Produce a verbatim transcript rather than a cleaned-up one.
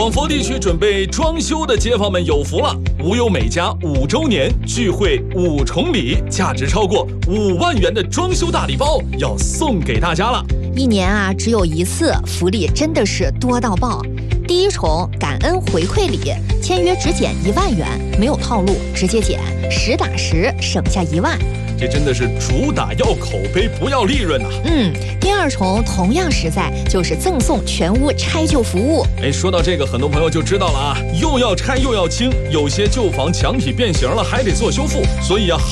广佛地区准备装修的街坊们有福了，无忧美家五周年聚会五重礼，价值超过五万元的装修大礼包要送给大家了。 一年啊只有一次，福利真的是多到爆。第一重感恩回馈礼，签约只减一万元，没有套路，直接减，实打实省下一万。 这真的是主打要口碑不要利润呐、啊！ 嗯，第二重同样实在，就是赠送全屋拆旧服务。 哎，说到这个，很多朋友就知道了啊，又要拆又要清，有些旧房墙体变形了，还得做修复，所以啊。